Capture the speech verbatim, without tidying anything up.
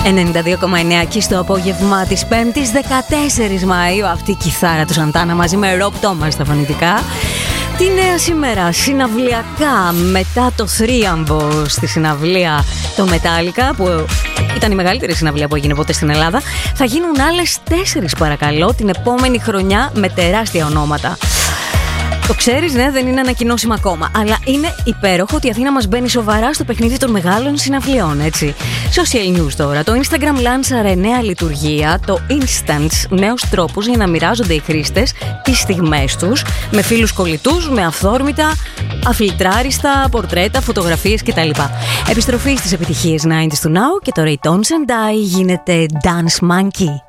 ενενήντα δύο κόμμα εννέα και στο απόγευμα της Πέμπτης δεκατέσσερις Μαΐου αυτή η κιθάρα του Σαντάνα μαζί με Rob Thomas στα φωνητικά. Τι νέα σήμερα, συναυλιακά, μετά το θρίαμβο στη συναυλία το Metallica, που ήταν η μεγαλύτερη συναυλία που έγινε ποτέ στην Ελλάδα, θα γίνουν άλλες τέσσερις παρακαλώ την επόμενη χρονιά με τεράστια ονόματα. Το ξέρεις, ναι, δεν είναι ανακοινώσιμο ακόμα, αλλά είναι υπέροχο ότι η Αθήνα μας μπαίνει σοβαρά στο παιχνίδι των μεγάλων συναυλιών, έτσι. Social news τώρα. Το Instagram λάνσαρε νέα λειτουργία, το Instants, νέους τρόπους για να μοιράζονται οι χρήστες τις στιγμές τους με φίλους κολλητούς, με αυθόρμητα, αφιλτράριστα, πορτρέτα, φωτογραφίες κτλ. Επιστροφή στις επιτυχίες ενενήντα του Now και τώρα η Tones and I γίνεται Dance Monkey.